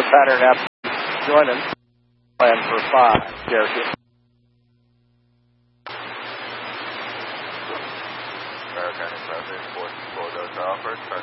Pattern F, joining. Plan for 5, Cherokee. County Traffic, 4 Delta Alpha,